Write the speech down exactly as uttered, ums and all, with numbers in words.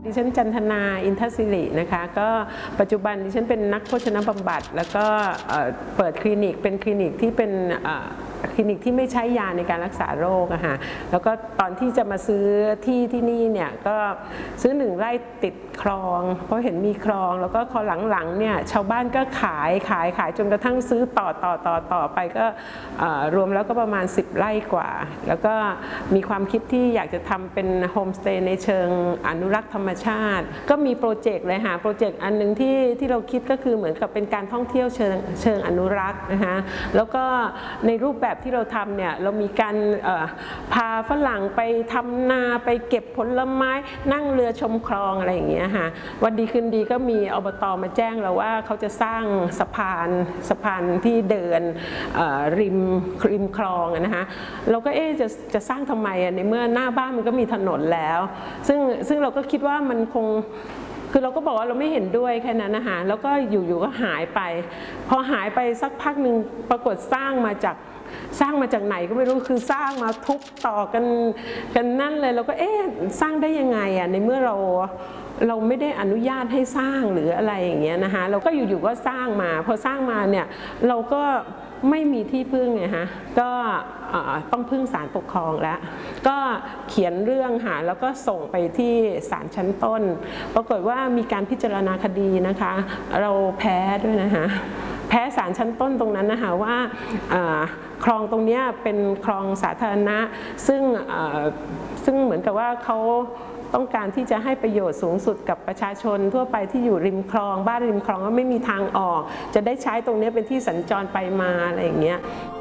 ดิฉันจันทนาอินทศิรินะคะก็ปัจจุบันดิฉันเป็นนักโภชนบำบัดแล้วก็เปิดคลินิกเป็นคลินิกที่เป็นคลินิกที่ไม่ใช้ยาในการรักษาโรคอะค่ะแล้วก็ตอนที่จะมาซื้อที่ที่นี่เนี่ยก็ซื้อหนึ่งไร่ติดคลองเพราะเห็นมีคลองแล้วก็พอหลังๆเนี่ยชาวบ้านก็ขายขายขายจนกระทั่งซื้อต่อต่อต่อต่อไปก็รวมแล้วก็ประมาณสิบไร่กว่าแล้วก็มีความคิดที่อยากจะทำเป็นโฮมสเตย์ในเชิงอนุรักษ์ธรรมชาติก็มีโปรเจกต์เลยค่ะโปรเจกต์อันนึงที่ที่เราคิดก็คือเหมือนกับเป็นการท่องเที่ยวเชิงเชิงอนุรักษ์นะคะแล้วก็ในรูปแบบที่เราทำเนี่ยเรามีการพาฝรั่งไปทำนาไปเก็บผลไม้นั่งเรือชมคลองอะไรอย่างเงี้ยค่ะวันดีคืนดีก็มีอบต.มาแจ้งเราว่าเขาจะสร้างสะพานสะพานที่เดินริมริมคลองนะคะเราก็เอ๊ะจะจะสร้างทำไมในเมื่อหน้าบ้านมันก็มีถนนแล้วซึ่งซึ่งเราก็คิดว่ามันคงคือเราก็บอกว่าเราไม่เห็นด้วยแค่นั้นนะคะแล้วก็อยู่ๆก็หายไปพอหายไปสักพักหนึ่งปรากฏสร้างมาจากสร้างมาจากไหนก็ไม่รู้คือสร้างมาทุบต่อกันกันนั่นเลยเราก็เอ๊ะสร้างได้ยังไงอ่ะในเมื่อเราเราไม่ได้อนุญาตให้สร้างหรืออะไรอย่างเงี้ยนะคะเราก็อยู่ๆก็สร้างมาพอสร้างมาเนี่ยเราก็ไม่มีที่พึ่งไงฮะก็ต้องพึ่งศาลปกครองแล้วก็เขียนเรื่องหาแล้วก็ส่งไปที่ศาลชั้นต้นปรากฏว่ามีการพิจารณาคดีนะคะเราแพ้ด้วยนะคะแพ้ศาลชั้นต้นตรงนั้นนะคะว่าคลองตรงนี้เป็นคลองสาธารณะซึ่งซึ่งเหมือนกับว่าเขาต้องการที่จะให้ประโยชน์สูงสุดกับประชาชนทั่วไปที่อยู่ริมคลองบ้านริมคลองก็ไม่มีทางออกจะได้ใช้ตรงนี้เป็นที่สัญจรไปมาอะไรอย่างเงี้ย